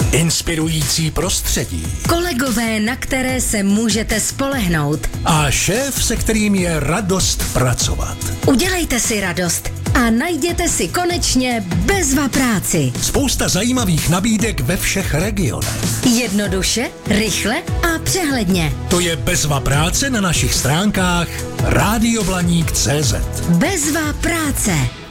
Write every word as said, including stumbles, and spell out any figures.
Inspirující prostředí. Kolegové, na které se můžete spolehnout. A šéf, se kterým je radost pracovat. Udělejte si radost a najděte si konečně Bezva práci. Spousta zajímavých nabídek ve všech regionech. Jednoduše, rychle a přehledně. To je Bezva práce na našich stránkách rádio blaník tečka cé zet. Bezva práce.